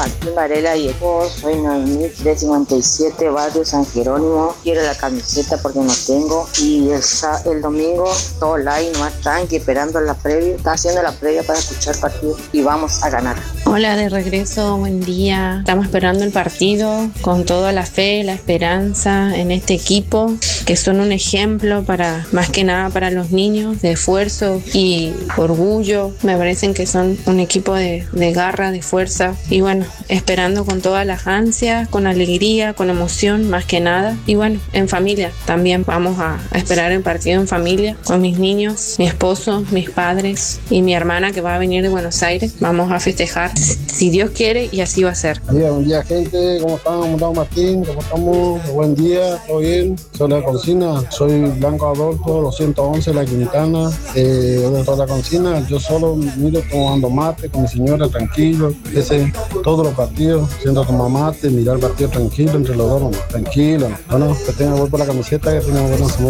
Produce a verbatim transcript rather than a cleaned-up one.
aquí en Varela y Eco, soy Noemí de cincuenta y siete, barrio San Jerónimo. Quiero la camiseta porque no tengo. Y el, el domingo, todo live, no tranqui, esperando la previa. Está haciendo la previa para escuchar el partido y vamos a ganar. Hola, de regreso, buen día. Estamos esperando el partido con toda la fe, la esperanza en este equipo, que son un ejemplo para, más que nada para los niños, de esfuerzo y orgullo. Me parecen que son un equipo de, de garra, de fuerza. Y bueno, esperando con todas las ansias, con alegría, con emoción, más que nada. Y bueno, en familia también vamos a, a esperar el partido en familia, con mis niños, mi esposo, mis padres y mi hermana que va a venir de Buenos Aires. Vamos a festejar, si Dios quiere, y así va a ser. Buen día, buen día, gente. ¿Cómo están? ¿Cómo estamos, Martín? ¿Cómo estamos? Buen día, ¿todo bien? Soy la Concina, soy Blanco Adolfo, doscientos once, La Quintana. Eh, ¿Dónde está la Concina? Yo solo miro tomando mate con mi señora, tranquilo. Ese, todos los partidos, siendo tomar mate, mirar el partido tranquilo entre los dos, tranquilo. Bueno, que tenga voy por la camiseta, que tenga buenos